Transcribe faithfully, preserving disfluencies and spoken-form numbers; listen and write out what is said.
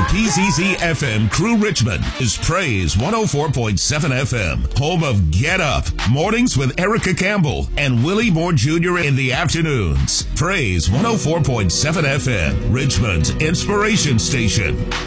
W P Z Z F M Crew Richmond is Praise one oh four point seven F M, home of Get Up, mornings with Erica Campbell and Willie Moore Junior in the afternoons. Praise one oh four point seven F M, Richmond's inspiration station.